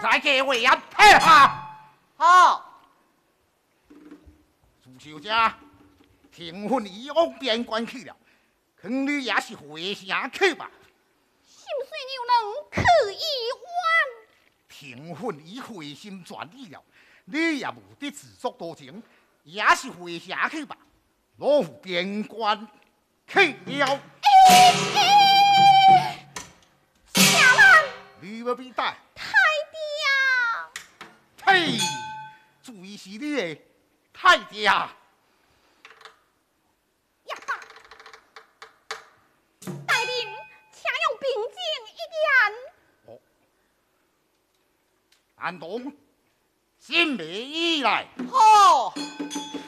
来给为俺配合。 好， 朱小姐，听闻已往边关去了，肯你也是回城去吧？ 心碎又能去一晚？ 听闻已回心转意了，你也无得自作多情，也是回城去吧？落户边关去了。 下人， 你要必带。 太爹， 嘿，注意是你的太爹。 呀爸，带领请用平静一言。 安东，今日以来， 好。